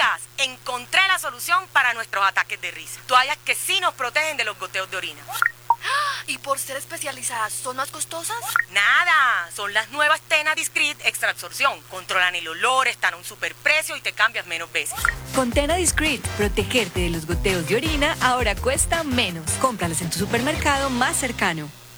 estás? Encontré la solución para nuestros ataques de risa. Toallas que sí nos protegen de los goteos de orina. ¿Y por ser especializadas, son más costosas? Nada, son las nuevas Tena Discreet Extra Absorción. Controlan el olor, están a un superprecio y te cambias menos veces. Con Tena Discreet, protegerte de los goteos de orina ahora cuesta menos. Cómpralas en tu supermercado más cercano.